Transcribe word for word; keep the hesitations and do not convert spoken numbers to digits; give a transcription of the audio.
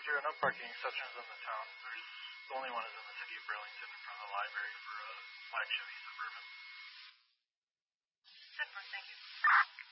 There are no parking exceptions in the town. There's the only one is in the city of Burlington in front of the library for a flagship Suburban.